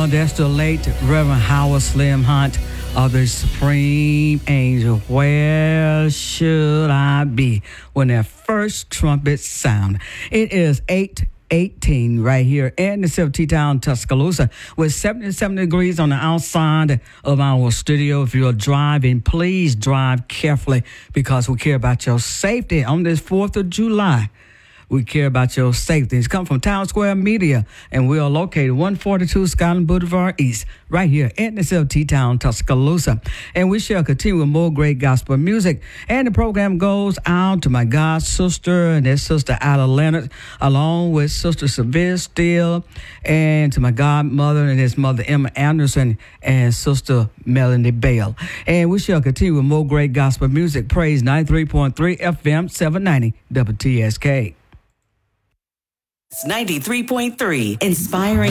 That's the late Reverend Howard Slim Hunt of the Supreme Angel. Where should I be when that first trumpet sound? It is 8:18 right here in the city town, Tuscaloosa, with 77 degrees on the outside of our studio. If you're driving, please drive carefully because we care about your safety on this 4th of July. We care about your safety. It's come from Town Square Media, and we are located 142 Scotland Boulevard East, right here in the city of T-Town, Tuscaloosa. And we shall continue with more great gospel music. And the program goes out to my God sister, and that's Sister Ada Leonard, along with Sister Sylvia Steele, and to my godmother, and his mother Emma Anderson, and Sister Melanie Bale. And we shall continue with more great gospel music. Praise 93.3 FM 790 WTSK. 93.3, inspiring